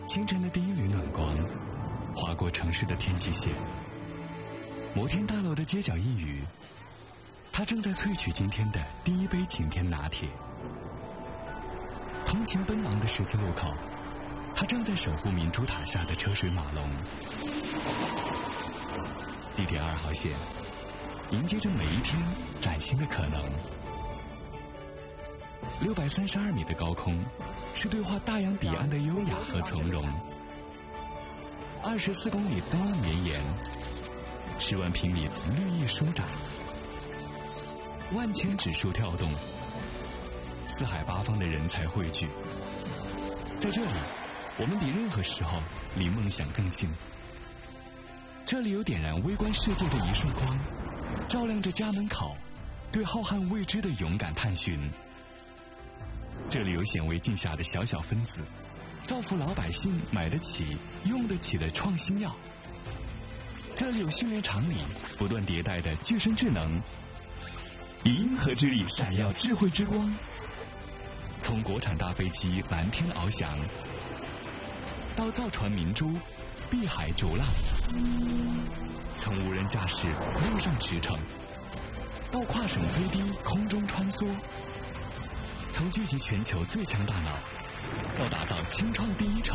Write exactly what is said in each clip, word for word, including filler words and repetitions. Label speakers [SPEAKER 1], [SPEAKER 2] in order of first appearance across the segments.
[SPEAKER 1] 清晨的第一缕暖光划过城市的天际线，摩天大楼的街角一隅，它正在萃取今天的第一杯晴天拿铁。通勤奔忙的十字路口，它正在守护明珠塔下的车水马龙。地铁二号线迎接着每一天崭新的可能。六百三十二米的高空，是对话大洋彼岸的优雅和从容。二十四公里东岸绵延，十万平米绿意舒展，万千指数跳动，四海八方的人才汇聚。在这里，我们比任何时候离梦想更近。这里有点燃微观世界的一束光，照亮着家门口对浩瀚未知的勇敢探寻。这里有显微镜下的小小分子，造福老百姓买得起用得起的创新药。这里有训练场里不断迭代的具身智能，以银河之力闪耀智慧之光。从国产大飞机蓝天翱翔，到造船明珠碧海逐浪，从无人驾驶路上驰骋，到跨省飞低空中穿梭，从聚集全球最强大脑到打造清创第一城。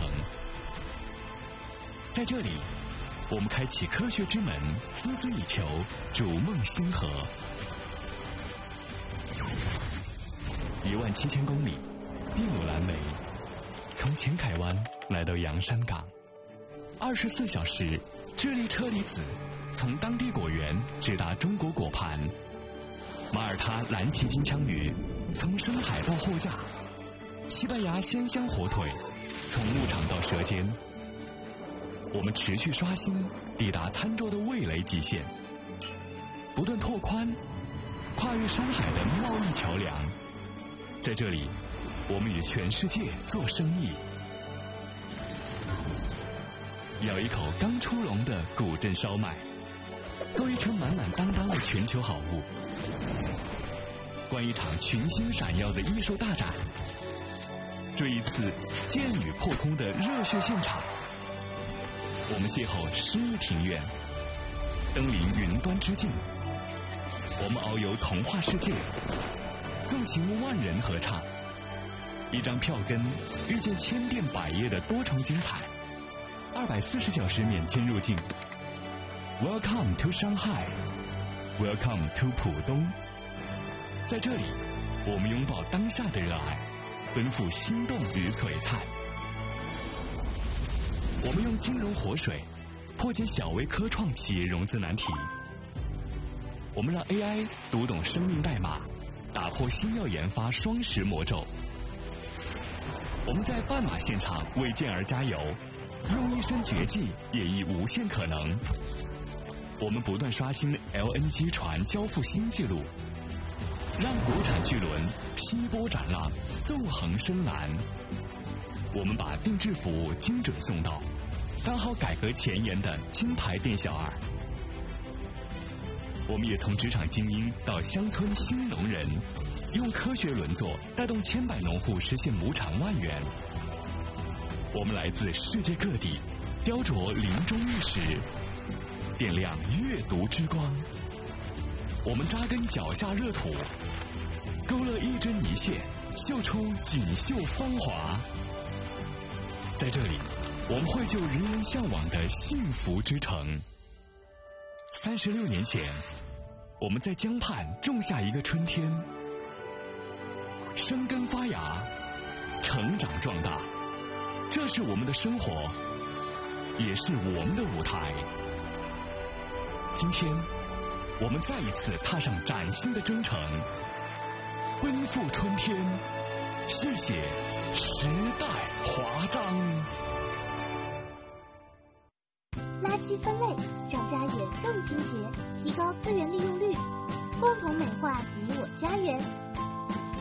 [SPEAKER 1] 在这里，我们开启科学之门，孜孜以求，逐梦星河。一万七千公里，筚路蓝莓，从前海湾来到洋山港，二十四小时智利车厘子从当地果园直达中国果盘，马耳他蓝鳍金枪鱼从深海到货架，西班牙鲜香火腿从牧场到舌尖。我们持续刷新，抵达餐桌的味蕾极限，不断拓宽跨越山海的贸易桥梁。在这里，我们与全世界做生意。咬一口刚出笼的古镇烧麦，购一车满满当当的全球好物，观一场群星闪耀的艺术大展，追一次剑雨破空的热血现场。我们邂逅诗意庭院，登临云端之境。我们遨游童话世界，纵情万人合唱。一张票根遇见千变百业的多重精彩，二百四十小时免签入境。Welcome to Shanghai, Welcome to 浦东。在这里，我们拥抱当下的热爱，奔赴心动与璀璨。我们用金融活水破解小微科创企业融资难题。我们让 A I 读懂生命代码，打破新药研发双十魔咒。我们在半马现场为健儿加油，用一身绝技演绎无限可能。我们不断刷新 L N G 船交付新纪录，让国产巨轮劈波斩浪，纵横深蓝。我们把定制服务精准送到，刚好改革前沿的金牌店小二。我们也从职场精英到乡村新农人，用科学轮作带动千百农户实现亩产万元。我们来自世界各地，雕琢林中玉石，点亮阅读之光。我们扎根脚下热土，勾勒一针一线，绣出锦绣芳华。在这里，我们绘就人人向往的幸福之城。三十六年前，我们在江畔种下一个春天，生根发芽，成长壮大。这是我们的生活，也是我们的舞台。今天，我们再一次踏上崭新的征程，奔赴春天，续写时代华章。
[SPEAKER 2] 垃圾分类，让家园更清洁，提高资源利用率，共同美化你我家园。